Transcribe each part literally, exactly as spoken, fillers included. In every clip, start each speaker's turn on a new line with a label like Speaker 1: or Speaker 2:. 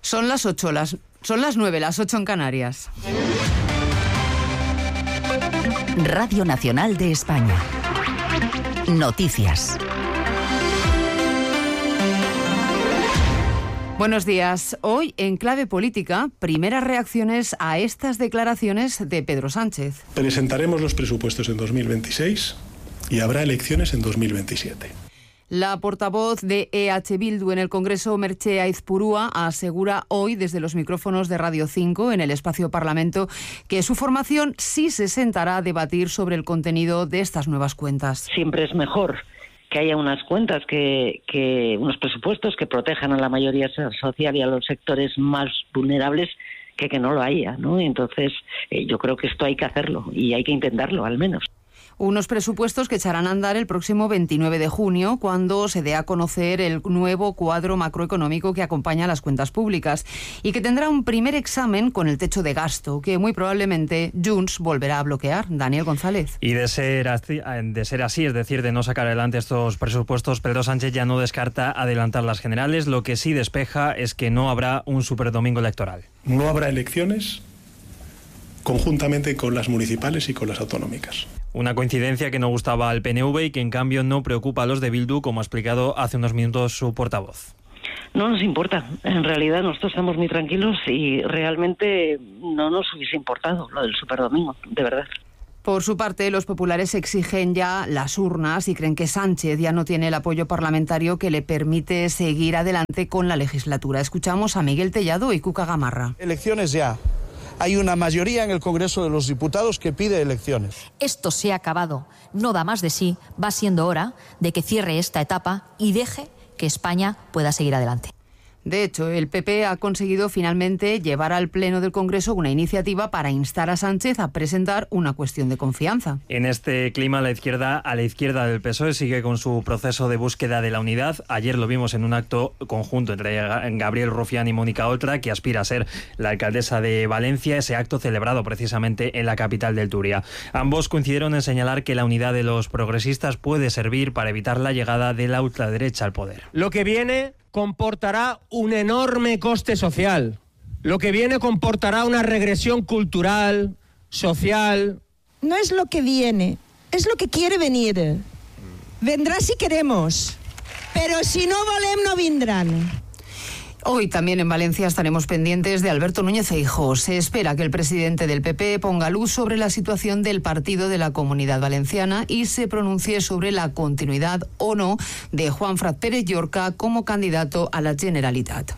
Speaker 1: Son las ocho, las, son las nueve, las ocho en Canarias.
Speaker 2: Radio Nacional de España. Noticias.
Speaker 1: Buenos días. Hoy, en clave política, primeras reacciones a estas declaraciones de Pedro Sánchez.
Speaker 3: Presentaremos los presupuestos en dos mil veintiséis y habrá elecciones en dos mil veintisiete.
Speaker 1: La portavoz de E H Bildu en el Congreso, Merche Aizpurúa, asegura hoy desde los micrófonos de Radio cinco en el Espacio Parlamento que su formación sí se sentará a debatir sobre el contenido de estas nuevas cuentas.
Speaker 4: Siempre es mejor que haya unas cuentas, que, que unos presupuestos que protejan a la mayoría social y a los sectores más vulnerables que que no lo haya, ¿no? Entonces, eh, yo creo que esto hay que hacerlo y hay que intentarlo, al menos.
Speaker 1: Unos presupuestos que echarán a andar el próximo veintinueve de junio, cuando se dé a conocer el nuevo cuadro macroeconómico que acompaña a las cuentas públicas y que tendrá un primer examen con el techo de gasto, que muy probablemente Junts volverá a bloquear. Daniel González.
Speaker 5: Y de ser así, de ser así, es decir, de no sacar adelante estos presupuestos, Pedro Sánchez ya no descarta adelantar las generales. Lo que sí despeja es que no habrá un superdomingo electoral.
Speaker 3: No habrá elecciones conjuntamente con las municipales y con las autonómicas.
Speaker 5: Una coincidencia que no gustaba al P N V y que en cambio no preocupa a los de Bildu, como ha explicado hace unos minutos su portavoz.
Speaker 4: No nos importa. En realidad nosotros estamos muy tranquilos y realmente no nos hubiese importado lo del superdomingo, de verdad.
Speaker 1: Por su parte, los populares exigen ya las urnas y creen que Sánchez ya no tiene el apoyo parlamentario que le permite seguir adelante con la legislatura. Escuchamos a Miguel Tellado y Cuca Gamarra.
Speaker 6: Elecciones ya. Hay una mayoría en el Congreso de los Diputados que pide elecciones.
Speaker 7: Esto se ha acabado, no da más de sí, va siendo hora de que cierre esta etapa y deje que España pueda seguir adelante.
Speaker 1: De hecho, el P P ha conseguido finalmente llevar al Pleno del Congreso una iniciativa para instar a Sánchez a presentar una cuestión de confianza.
Speaker 5: En este clima, la izquierda, a la izquierda del P S O E sigue con su proceso de búsqueda de la unidad. Ayer lo vimos en un acto conjunto entre Gabriel Rufián y Mónica Oltra, que aspira a ser la alcaldesa de Valencia, ese acto celebrado precisamente en la capital del Turia. Ambos coincidieron en señalar que la unidad de los progresistas puede servir para evitar la llegada de la ultraderecha al poder.
Speaker 8: Lo que viene comportará un enorme coste social. Lo que viene comportará una regresión cultural, social.
Speaker 9: No es lo que viene, es lo que quiere venir. Vendrá si queremos, pero si no volem no vendrán.
Speaker 1: Hoy también en Valencia estaremos pendientes de Alberto Núñez Feijóo. Se espera que el presidente del P P ponga luz sobre la situación del partido de la Comunidad Valenciana y se pronuncie sobre la continuidad o no de Juanfran Pérez Llorca como candidato a la Generalitat.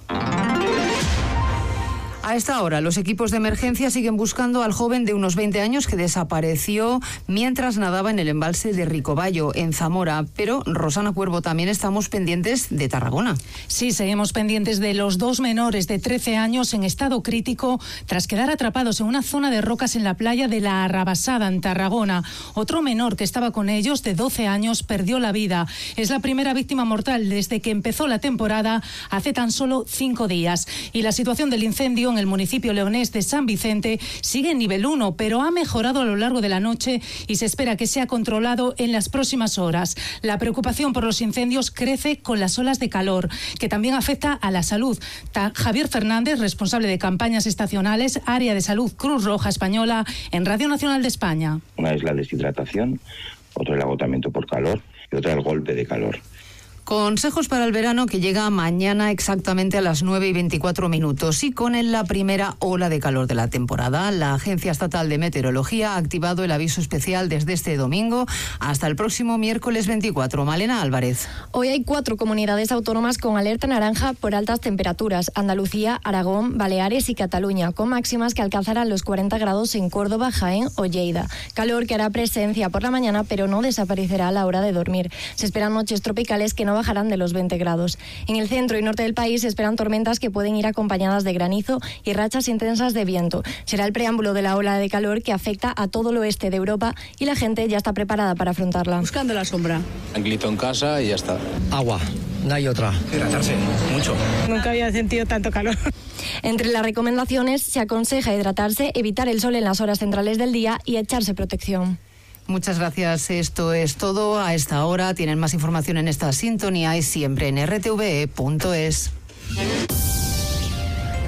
Speaker 1: A esta hora, los equipos de emergencia siguen buscando al joven de unos veinte años que desapareció mientras nadaba en el embalse de Ricoballo, en Zamora. Pero, Rosana Cuervo, también estamos pendientes de Tarragona.
Speaker 10: Sí, seguimos pendientes de los dos menores de trece años en estado crítico tras quedar atrapados en una zona de rocas en la playa de la Arrabasada, en Tarragona. Otro menor que estaba con ellos, de doce años, perdió la vida. Es la primera víctima mortal desde que empezó la temporada hace tan solo cinco días. Y la situación del incendio en el municipio leonés de San Vicente sigue en nivel uno, pero ha mejorado a lo largo de la noche y se espera que sea controlado en las próximas horas. La preocupación por los incendios crece con las olas de calor, que también afecta a la salud. Ta- Javier Fernández, responsable de campañas estacionales, área de salud Cruz Roja Española, en Radio Nacional de España.
Speaker 11: Una es la deshidratación, otra el agotamiento por calor y otra el golpe de calor.
Speaker 1: Consejos para el verano que llega mañana exactamente a las nueve y veinticuatro minutos y con él la primera ola de calor de la temporada. La Agencia Estatal de Meteorología ha activado el aviso especial desde este domingo hasta el próximo miércoles veinticuatro. Malena Álvarez.
Speaker 12: Hoy hay cuatro comunidades autónomas con alerta naranja por altas temperaturas: Andalucía, Aragón, Baleares y Cataluña, con máximas que alcanzarán los cuarenta grados en Córdoba, Jaén o Lleida. Calor que hará presencia por la mañana, pero no desaparecerá a la hora de dormir. Se esperan noches tropicales que no bajarán de los veinte grados. En el centro y norte del país se esperan tormentas que pueden ir acompañadas de granizo y rachas intensas de viento. Será el preámbulo de la ola de calor que afecta a todo el oeste de Europa y la gente ya está preparada para afrontarla.
Speaker 13: Buscando la sombra.
Speaker 14: Tranquilito en casa y ya está.
Speaker 15: Agua, no hay otra.
Speaker 14: Hidratarse, mucho.
Speaker 13: Nunca había sentido tanto calor.
Speaker 12: Entre las recomendaciones se aconseja hidratarse, evitar el sol en las horas centrales del día y echarse protección.
Speaker 1: Muchas gracias. Esto es todo a esta hora. Tienen más información en esta sintonía y siempre en r t v e punto es.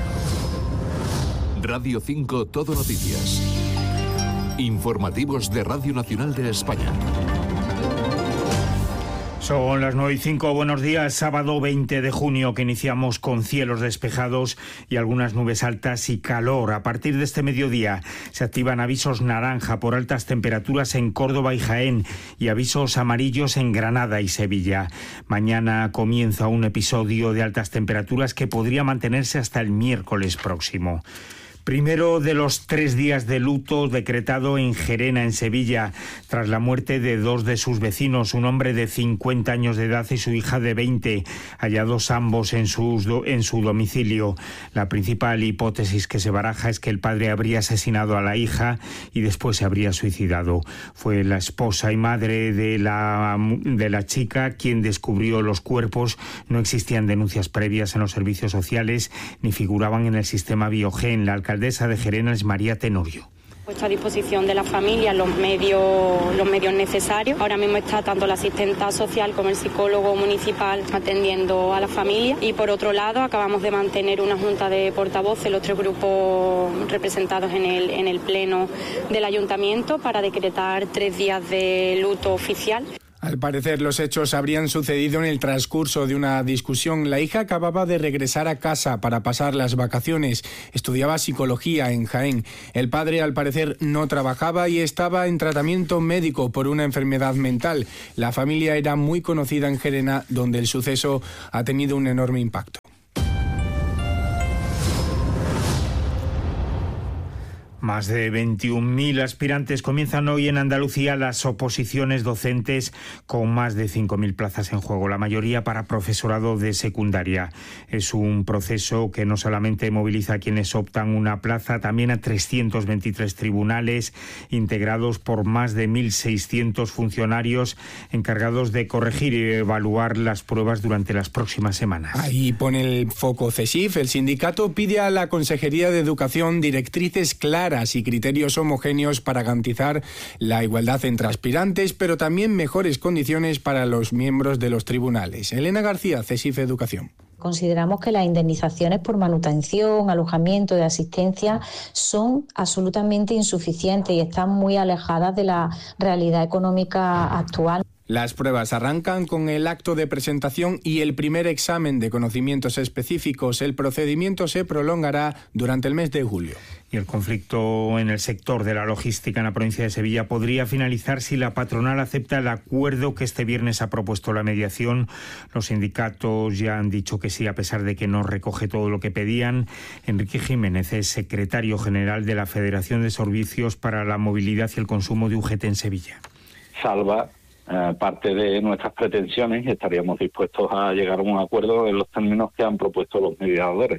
Speaker 16: Radio cinco Todo Noticias. Informativos de Radio Nacional de España.
Speaker 17: Son las nueve y cinco, buenos días, sábado veinte de junio que iniciamos con cielos despejados y algunas nubes altas y calor. A partir de este mediodía se activan avisos naranja por altas temperaturas en Córdoba y Jaén y avisos amarillos en Granada y Sevilla. Mañana comienza un episodio de altas temperaturas que podría mantenerse hasta el miércoles próximo. Primero de los tres días de luto decretado en Gerena, en Sevilla, tras la muerte de dos de sus vecinos, un hombre de cincuenta años de edad y su hija de veinte, hallados ambos en, sus do, en su domicilio. La principal hipótesis que se baraja es que el padre habría asesinado a la hija y después se habría suicidado. Fue la esposa y madre de la, de la chica quien descubrió los cuerpos. No existían denuncias previas en los servicios sociales ni figuraban en el sistema Biogen. La alcaldesa de Gerena es María Tenorio.
Speaker 18: Puesto a disposición de la familia los medios, los medios necesarios. Ahora mismo está tanto la asistenta social como el psicólogo municipal atendiendo a la familia. Y por otro lado, acabamos de mantener una junta de portavoces, los tres grupos representados en el, en el pleno del ayuntamiento, para decretar tres días de luto oficial.
Speaker 19: Al parecer, los hechos habrían sucedido en el transcurso de una discusión. La hija acababa de regresar a casa para pasar las vacaciones. Estudiaba psicología en Jaén. El padre, al parecer, no trabajaba y estaba en tratamiento médico por una enfermedad mental. La familia era muy conocida en Gerena, donde el suceso ha tenido un enorme impacto.
Speaker 17: Más de veintiún mil aspirantes comienzan hoy en Andalucía las oposiciones docentes con más de cinco mil plazas en juego, la mayoría para profesorado de secundaria. Es un proceso que no solamente moviliza a quienes optan una plaza, también a trescientos veintitrés tribunales integrados por más de mil seiscientos funcionarios encargados de corregir y evaluar las pruebas durante las próximas semanas.
Speaker 19: Ahí pone el foco CESIF. El sindicato pide a la Consejería de Educación directrices claras y criterios homogéneos para garantizar la igualdad entre aspirantes, pero también mejores condiciones para los miembros de los tribunales. Elena García, CESIF Educación.
Speaker 20: Consideramos que las indemnizaciones por manutención, alojamiento y asistencia son absolutamente insuficientes y están muy alejadas de la realidad económica actual.
Speaker 19: Las pruebas arrancan con el acto de presentación y el primer examen de conocimientos específicos. El procedimiento se prolongará durante el mes de julio.
Speaker 17: Y el conflicto en el sector de la logística en la provincia de Sevilla podría finalizar si la patronal acepta el acuerdo que este viernes ha propuesto la mediación. Los sindicatos ya han dicho que sí, a pesar de que no recoge todo lo que pedían. Enrique Jiménez es secretario general de la Federación de Servicios para la Movilidad y el Consumo de U G T en Sevilla.
Speaker 21: Salva Uh, parte de nuestras pretensiones y estaríamos dispuestos a llegar a un acuerdo en los términos que han propuesto los mediadores.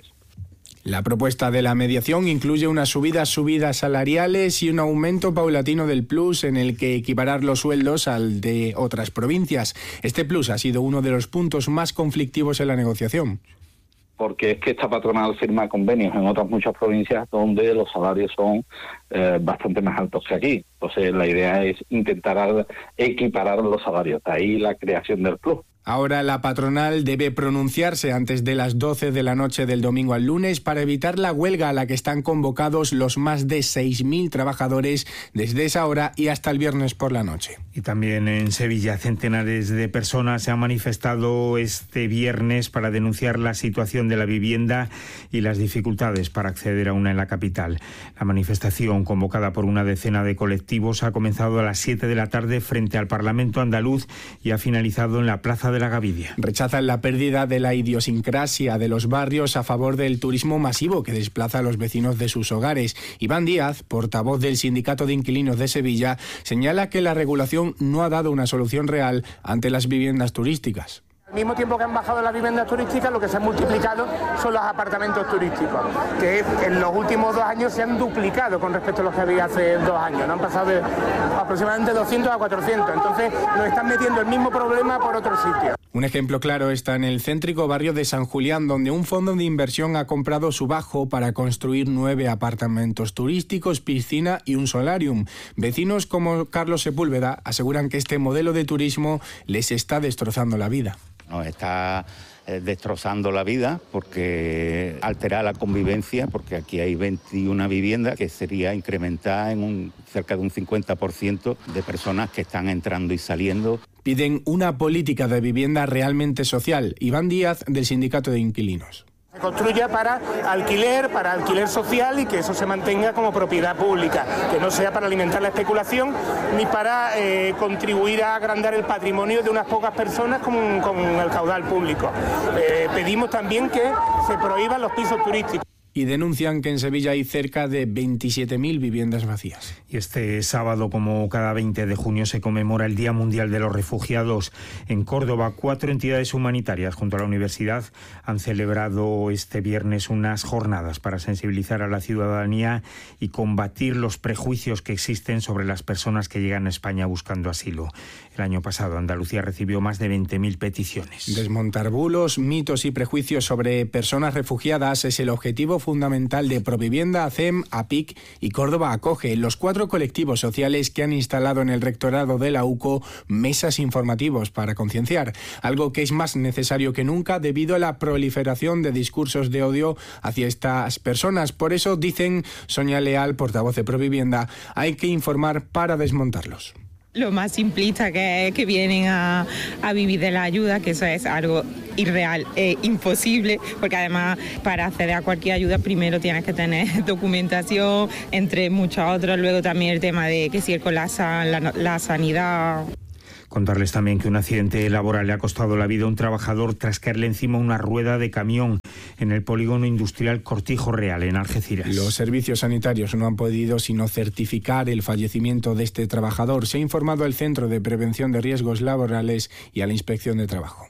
Speaker 19: La propuesta de la mediación incluye unas subidas, subidas salariales y un aumento paulatino del plus en el que equiparar los sueldos al de otras provincias. Este plus ha sido uno de los puntos más conflictivos en la negociación.
Speaker 21: Porque es que esta patronal firma convenios en otras muchas provincias donde los salarios son eh, bastante más altos que aquí. Entonces la idea es intentar equiparar los salarios, de ahí la creación del plus.
Speaker 19: Ahora la patronal debe pronunciarse antes de las doce de la noche del domingo al lunes para evitar la huelga a la que están convocados los más de seis mil trabajadores desde esa hora y hasta el viernes por la noche.
Speaker 17: Y también en Sevilla centenares de personas se han manifestado este viernes para denunciar la situación de la vivienda y las dificultades para acceder a una en la capital. La manifestación, convocada por una decena de colectivos, ha comenzado a las siete de la tarde frente al Parlamento andaluz y ha finalizado en la Plaza de de la Gavidia.
Speaker 19: Rechazan la pérdida de la idiosincrasia de los barrios a favor del turismo masivo que desplaza a los vecinos de sus hogares. Iván Díaz, portavoz del Sindicato de Inquilinos de Sevilla, señala que la regulación no ha dado una solución real ante las viviendas turísticas.
Speaker 22: Al mismo tiempo que han bajado las viviendas turísticas, lo que se han multiplicado son los apartamentos turísticos, que en los últimos dos años se han duplicado con respecto a los que había hace dos años. ¿No? Han pasado de aproximadamente doscientos a cuatrocientos. Entonces nos están metiendo el mismo problema por otro sitio.
Speaker 19: Un ejemplo claro está en el céntrico barrio de San Julián, donde un fondo de inversión ha comprado su bajo para construir nueve apartamentos turísticos, piscina y un solarium. Vecinos como Carlos Sepúlveda aseguran que este modelo de turismo les está destrozando la vida.
Speaker 23: Nos está
Speaker 2: eh, destrozando la vida, porque altera la convivencia, porque aquí hay veintiuna viviendas que sería incrementar en un, cerca de un cincuenta por ciento de personas que están entrando y saliendo.
Speaker 19: Piden una política de vivienda realmente social. Iván Díaz, del Sindicato de Inquilinos.
Speaker 22: Se construya para alquiler, para alquiler social y que eso se mantenga como propiedad pública, que no sea para alimentar la especulación ni para eh, contribuir a agrandar el patrimonio de unas pocas personas con, con el caudal público. Eh, pedimos también que se prohíban los pisos turísticos.
Speaker 19: Y denuncian que en Sevilla hay cerca de veintisiete mil viviendas vacías.
Speaker 17: Y este sábado, como cada veinte de junio, se conmemora el Día Mundial de los Refugiados. En Córdoba, cuatro entidades humanitarias junto a la universidad han celebrado este viernes unas jornadas para sensibilizar a la ciudadanía y combatir los prejuicios que existen sobre las personas que llegan a España buscando asilo. El año pasado, Andalucía recibió más de veinte mil peticiones.
Speaker 19: Desmontar bulos, mitos y prejuicios sobre personas refugiadas es el objetivo fundamental de Provivienda, A C E M, A P I C y Córdoba Acoge, los cuatro colectivos sociales que han instalado en el rectorado de la U C O mesas informativos para concienciar, algo que es más necesario que nunca debido a la proliferación de discursos de odio hacia estas personas. Por eso, dicen Sonia Leal, portavoz de Provivienda, hay que informar para desmontarlos.
Speaker 3: Lo más simplista que, que vienen a, a vivir de la ayuda, que eso es algo irreal, e imposible, porque además para acceder a cualquier ayuda primero tienes que tener documentación, entre muchos otros, luego también el tema de que si el con la, la, la sanidad.
Speaker 17: Contarles también que un accidente laboral le ha costado la vida a un trabajador tras caerle encima una rueda de camión en el polígono industrial Cortijo Real, en Algeciras.
Speaker 19: Los servicios sanitarios no han podido sino certificar el fallecimiento de este trabajador. Se ha informado al Centro de Prevención de Riesgos Laborales y a la Inspección de Trabajo.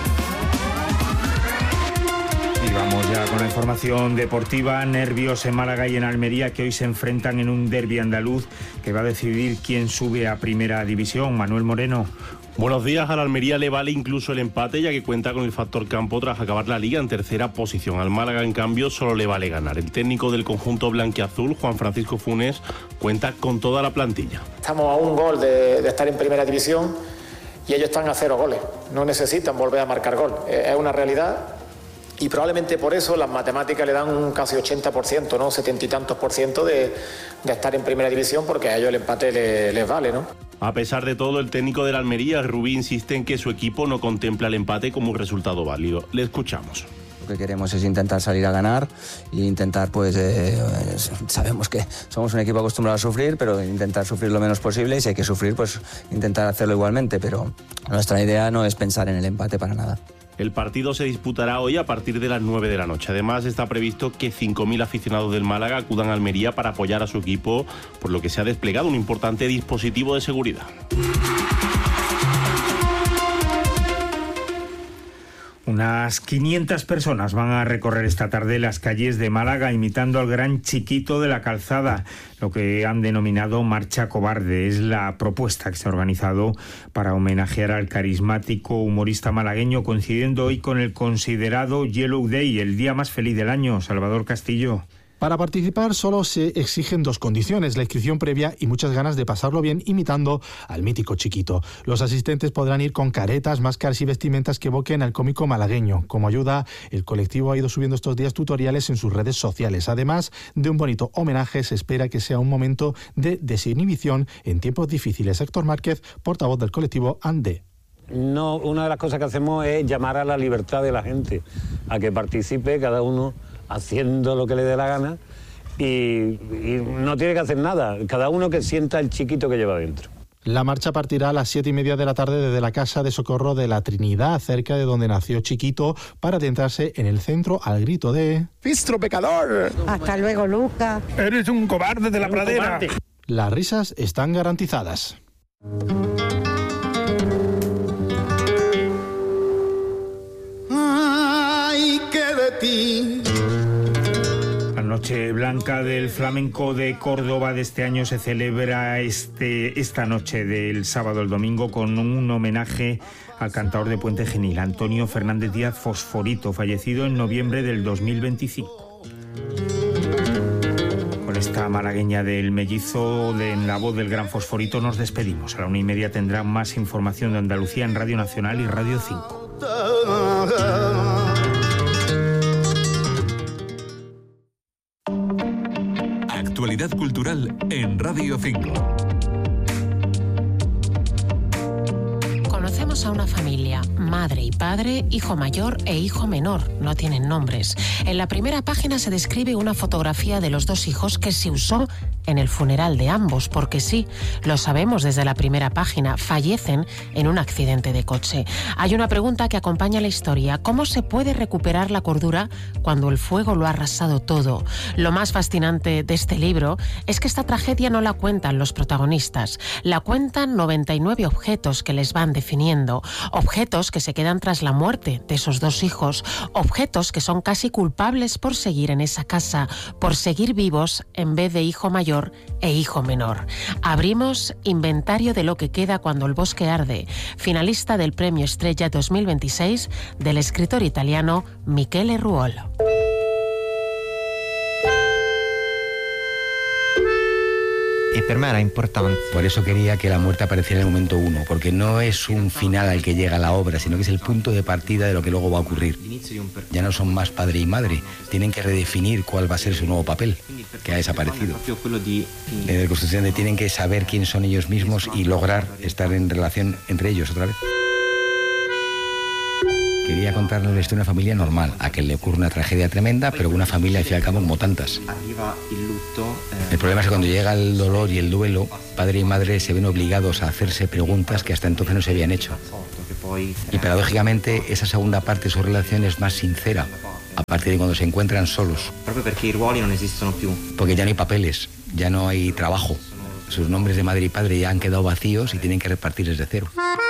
Speaker 17: Y vamos ya con la información deportiva. Nervios en Málaga y en Almería, que hoy se enfrentan en un derbi andaluz que va a decidir quién sube a Primera División. Manuel Moreno.
Speaker 23: Buenos días. A la Almería le vale incluso el empate, ya que cuenta con el factor campo tras acabar la Liga en tercera posición. Al Málaga, en cambio, solo le vale ganar. El técnico del conjunto blanquiazul, Juan Francisco Funes, cuenta con toda la plantilla.
Speaker 24: Estamos a un gol de, de estar en Primera División y ellos están a cero goles. No necesitan volver a marcar gol. Es una realidad. Y probablemente por eso las matemáticas le dan un casi ochenta por ciento, ¿no? setenta y tantos por ciento de, de estar en Primera División, porque a ellos el empate les, les vale, ¿no?
Speaker 23: A pesar de todo, el técnico de la Almería, Rubí, insiste en que su equipo no contempla el empate como un resultado válido. Le escuchamos.
Speaker 25: Lo que queremos es intentar salir a ganar e intentar, pues, eh, sabemos que somos un equipo acostumbrado a sufrir, pero intentar sufrir lo menos posible, y si hay que sufrir, pues intentar hacerlo igualmente, pero nuestra idea no es pensar en el empate para nada.
Speaker 23: El partido se disputará hoy a partir de las nueve de la noche. Además, está previsto que cinco mil aficionados del Málaga acudan a Almería para apoyar a su equipo, por lo que se ha desplegado un importante dispositivo de seguridad.
Speaker 17: Unas quinientas personas van a recorrer esta tarde las calles de Málaga imitando al gran Chiquito de la Calzada, lo que han denominado Marcha Cobarde. Es la propuesta que se ha organizado para homenajear al carismático humorista malagueño, coincidiendo hoy con el considerado Yellow Day, el día más feliz del año. Salvador Castillo.
Speaker 26: Para participar solo se exigen dos condiciones: la inscripción previa y muchas ganas de pasarlo bien imitando al mítico Chiquito. Los asistentes podrán ir con caretas, máscaras y vestimentas que evoquen al cómico malagueño. Como ayuda, el colectivo ha ido subiendo estos días tutoriales en sus redes sociales. Además de un bonito homenaje, se espera que sea un momento de desinhibición en tiempos difíciles. Héctor Márquez, portavoz del colectivo ANDE.
Speaker 27: No, una de las cosas que hacemos es llamar a la libertad de la gente, a que participe cada uno haciendo lo que le dé la gana y, y no tiene que hacer nada, cada uno que sienta el Chiquito que lleva dentro.
Speaker 26: La marcha partirá a las siete y media de la tarde desde la Casa de Socorro de la Trinidad, cerca de donde nació Chiquito, para adentrarse en el centro al grito de
Speaker 28: ¡Fistro pecador!
Speaker 29: Hasta luego, Lucas.
Speaker 28: ¡Eres un cobarde de la pradera!
Speaker 26: Las risas están garantizadas.
Speaker 28: ¡Ay, qué de ti!
Speaker 17: La Noche Blanca del Flamenco de Córdoba de este año se celebra este, esta noche del sábado al domingo con un homenaje al cantador de Puente Genil, Antonio Fernández Díaz Fosforito, fallecido en noviembre del dos mil veinticinco. Con esta malagueña del mellizo de En la voz del gran Fosforito nos despedimos. A la una y media tendrán más información de Andalucía en Radio Nacional y Radio cinco.
Speaker 16: actualidad cultural en Radio cinco.
Speaker 4: Conocemos a una familia, madre y padre, hijo mayor e hijo menor, no tienen nombres. En la primera página se describe una fotografía de los dos hijos que se usó en el funeral de ambos, porque sí, lo sabemos desde la primera página, fallecen en un accidente de coche. Hay una pregunta que acompaña la historia: ¿cómo se puede recuperar la cordura cuando el fuego lo ha arrasado todo? Lo más fascinante de este libro es que esta tragedia no la cuentan los protagonistas, la cuentan noventa y nueve objetos que les van definiendo, objetos que se quedan tras la muerte de esos dos hijos, objetos que son casi culpables por seguir en esa casa, por seguir vivos en vez de hijo mayor e hijo menor. Abrimos Inventario de lo que queda cuando el bosque arde, finalista del Premio Estrella dos mil veintiséis del escritor italiano Michele Ruol.
Speaker 5: Y para mí era importante. Por eso quería que la muerte apareciera en el momento uno, porque no es un final al que llega la obra, sino que es el punto de partida de lo que luego va a ocurrir. Ya no son más padre y madre, tienen que redefinir cuál va a ser su nuevo papel, que ha desaparecido. En la construcción tienen que saber quién son ellos mismos y lograr estar en relación entre ellos otra vez. Quería contarnos la historia de una familia normal, a que le ocurre una tragedia tremenda, pero una familia al fin y al cabo como tantas. El problema es que cuando llega el dolor y el duelo, padre y madre se ven obligados a hacerse preguntas que hasta entonces no se habían hecho. Y paradójicamente esa segunda parte de su relación es más sincera, a partir de cuando se encuentran solos. Porque ya no hay papeles, ya no hay trabajo. Sus nombres de madre y padre ya han quedado vacíos y tienen que repartir desde cero.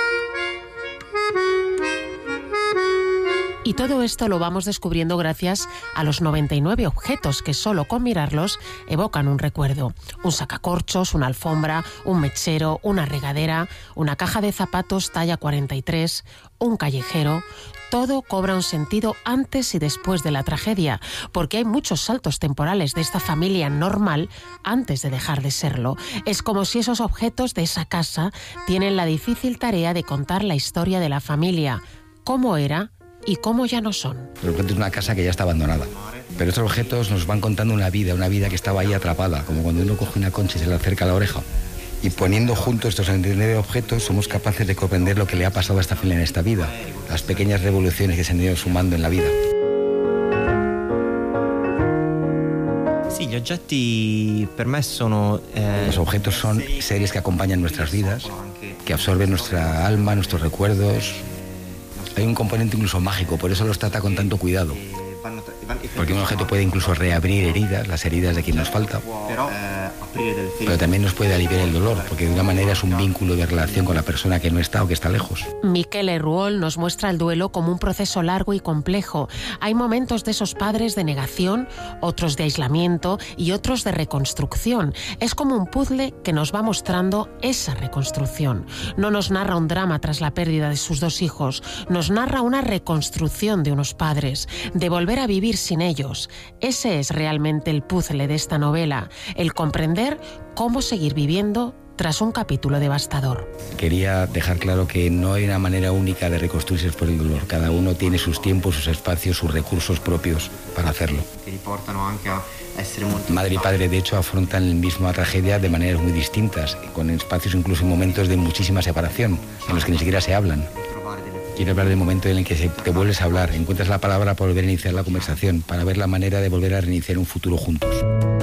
Speaker 4: Y todo esto lo vamos descubriendo gracias a los noventa y nueve objetos que solo con mirarlos evocan un recuerdo. Un sacacorchos, una alfombra, un mechero, una regadera, una caja de zapatos talla cuarenta y tres, un callejero. Todo cobra un sentido antes y después de la tragedia, porque hay muchos saltos temporales de esta familia normal antes de dejar de serlo. Es como si esos objetos de esa casa tienen la difícil tarea de contar la historia de la familia, cómo era y cómo ya no son.
Speaker 5: El objeto es una casa que ya está abandonada, pero estos objetos nos van contando una vida, una vida que estaba ahí atrapada, como cuando uno coge una concha y se le acerca a la oreja. Y poniendo juntos estos noventa y nueve objetos somos capaces de comprender lo que le ha pasado a esta familia en esta vida, las pequeñas revoluciones que se han ido sumando en la vida. Sí, los objetos per me sono... Eh... Los objetos son seres que acompañan nuestras vidas, que absorben nuestra alma, nuestros recuerdos. Hay un componente incluso mágico, por eso los trata con tanto cuidado. Porque un objeto puede incluso reabrir heridas, las heridas de quien nos falta. Pero también nos puede aliviar el dolor, porque de una manera es un vínculo de relación con la persona que no está o que está lejos.
Speaker 4: Michele Ruol nos muestra el duelo como un proceso largo y complejo. Hay momentos de esos padres de negación, otros de aislamiento y otros de reconstrucción. Es como un puzzle que nos va mostrando esa reconstrucción. No nos narra un drama tras la pérdida de sus dos hijos, nos narra una reconstrucción de unos padres, de volver a vivir sin ellos. Ese es realmente el puzzle de esta novela, el comprender cómo seguir viviendo tras un capítulo devastador.
Speaker 5: Quería dejar claro que no hay una manera única de reconstruirse después del dolor. Cada uno tiene sus tiempos, sus espacios, sus recursos propios para hacerlo. Madre y padre, de hecho, afrontan la misma tragedia de maneras muy distintas, con espacios incluso en momentos de muchísima separación, en los que ni siquiera se hablan. Quiero hablar del momento en el que te vuelves a hablar, encuentras la palabra para volver a iniciar la conversación, para ver la manera de volver a reiniciar un futuro juntos.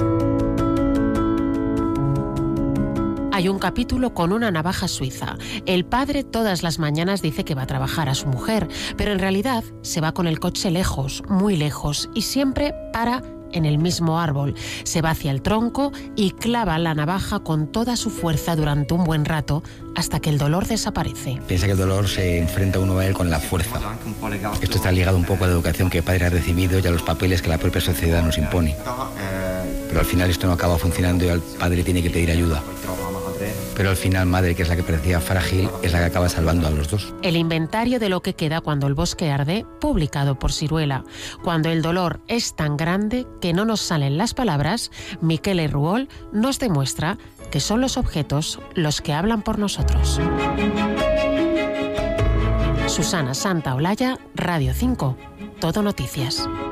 Speaker 4: Hay un capítulo con una navaja suiza. El padre todas las mañanas dice que va a trabajar a su mujer, pero en realidad se va con el coche lejos, muy lejos, y siempre para en el mismo árbol. Se va hacia el tronco y clava la navaja con toda su fuerza durante un buen rato hasta que el dolor desaparece.
Speaker 5: Piensa que el dolor se enfrenta uno a él con la fuerza. Esto está ligado un poco a la educación que el padre ha recibido y a los papeles que la propia sociedad nos impone. Pero al final esto no acaba funcionando y el padre tiene que pedir ayuda. Pero al final, madre, que es la que parecía frágil, es la que acaba salvando a los dos.
Speaker 4: El inventario de lo que queda cuando el bosque arde, publicado por Siruela. Cuando el dolor es tan grande que no nos salen las palabras, Michele Ruol nos demuestra que son los objetos los que hablan por nosotros. Susana Santaolalla, Radio cinco, Todo Noticias.